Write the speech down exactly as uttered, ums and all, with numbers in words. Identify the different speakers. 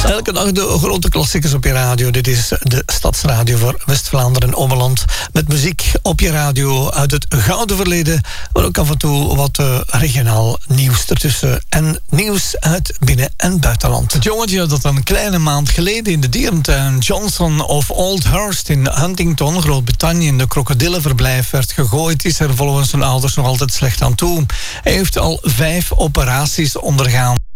Speaker 1: Elke dag de grote klassiekers op je radio. Dit is de Stadsradio voor West-Vlaanderen en Ommeland. Met muziek op je radio uit het gouden verleden. Maar ook af en toe wat uh, regionaal nieuws ertussen. En nieuws uit binnen- en buitenland.
Speaker 2: Het jongetje dat een kleine maand geleden in de dierentuin Johnson of Oldhurst in Huntington, Groot-Brittannië, in de krokodillenverblijf werd gegooid, is er volgens zijn ouders nog altijd slecht aan toe. Hij heeft al vijf operaties ondergaan.